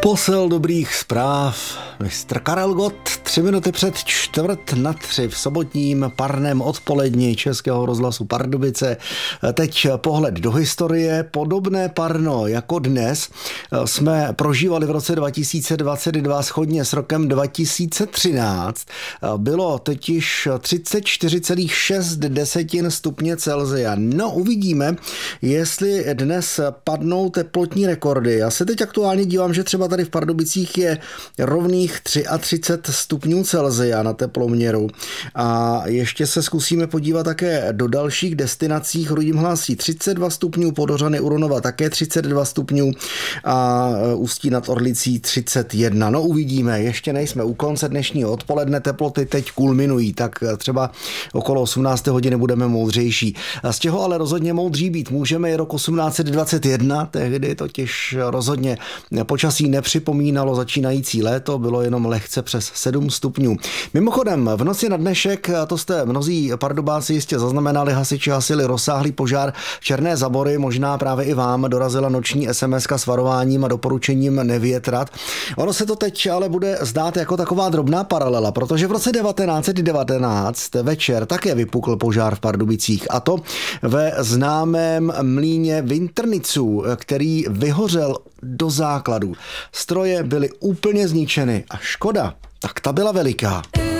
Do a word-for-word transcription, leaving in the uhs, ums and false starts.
Posel dobrých zpráv. mistr Karel Gott, tři minuty před čtvrt na tři v sobotním parném odpoledni Českého rozhlasu Pardubice. Teď pohled do historie. Podobné parno jako dnes jsme prožívali v roce dva tisíce dvacet dva shodně s rokem dva tisíce třináct. Bylo totiž třicet čtyři celá šest stupně Celsia. No, uvidíme, jestli dnes padnou teplotní rekordy. Já se teď aktuálně dívám, že třeba tady v Pardubicích je rovných třicet tři stupňů Celsia na teploměru. A ještě se zkusíme podívat také do dalších destinací. Chrudím hlásí třicet dva stupňů, Podořany u Ronova také třicet dva stupňů a Ústí nad Orlicí třicet jedna. No, uvidíme, ještě nejsme u konce dnešního odpoledne, teploty teď kulminují, tak třeba okolo osmnácté hodiny budeme moudřejší. Z čeho ale rozhodně moudří být můžeme je rok osmnáct set dvacet jedna, tehdy totiž rozhodně počasí nepřipomínalo začínající léto, bylo jenom lehce přes sedm stupňů. Mimochodem, v noci na dnešek, to jste mnozí Pardubáci jistě zaznamenali, hasiči hasili rozsáhlý požár v Černé Zabory, možná právě i vám dorazila noční es em eska s varováním a doporučením nevětrat. Ono se to teď ale bude zdát jako taková drobná paralela, protože v roce devatenáct set devatenáct večer také vypukl požár v Pardubicích, a to ve známém mlýně Vintrniců, který vyhořel do základů. Stroje byly úplně zničeny a škoda, tak ta byla veliká.